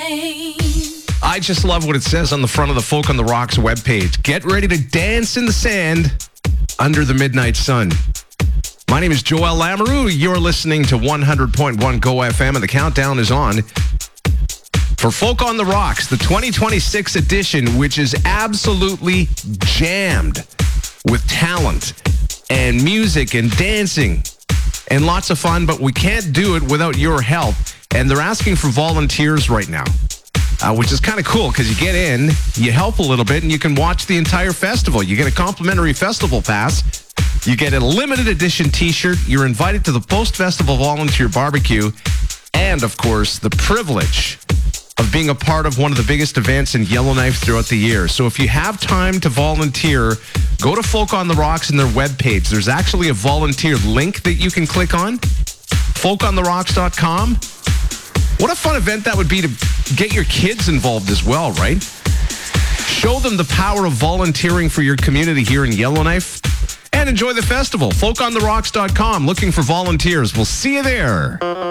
I just love what it says on the front of the Folk on the Rocks webpage. Get ready to dance in the sand under the midnight sun. My name is Joel Lamoureux. You're listening to 100.1 Go FM, and the countdown is on for Folk on the Rocks, the 2026 edition, which is absolutely jammed with talent and music and dancing and lots of fun, but we can't do it without your help. And they're asking for volunteers right now, which is kind of cool because you get in, you help a little bit, and you can watch the entire festival. You get a complimentary festival pass. You get a limited edition t-shirt. You're invited to the post-festival volunteer barbecue. And, of course, the privilege of being a part of one of the biggest events in Yellowknife throughout the year. So if you have time to volunteer, go to Folk on the Rocks and their webpage. There's actually a volunteer link that you can click on. FolkOnTheRocks.com. What a fun event that would be to get your kids involved as well, right? Show them the power of volunteering for your community here in Yellowknife and enjoy the festival. FolkOnTheRocks.com, looking for volunteers. We'll see you there.